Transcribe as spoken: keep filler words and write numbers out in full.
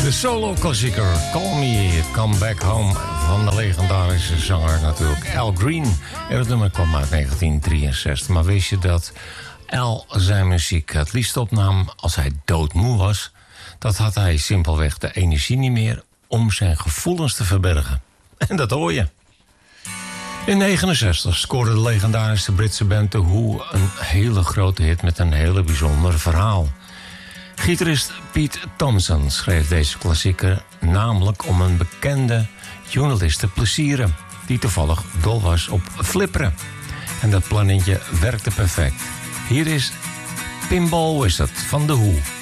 De solo-klassieker Call Me, Come Back Home van de legendarische zanger natuurlijk Al Green. En het nummer kwam uit negentien drieënzestig. Maar wist je dat Al zijn muziek het liefst opnam als hij doodmoe was? Dat had hij simpelweg de energie niet meer om zijn gevoelens te verbergen. En dat hoor je. In negenenzestig scoorde de legendarische Britse band The Who een hele grote hit met een hele bijzonder verhaal. Gitarist Pete Townshend schreef deze klassieker namelijk om een bekende journalist te plezieren die toevallig dol was op flipperen. En dat plannetje werkte perfect. Hier is Pinball Wizard van The Who.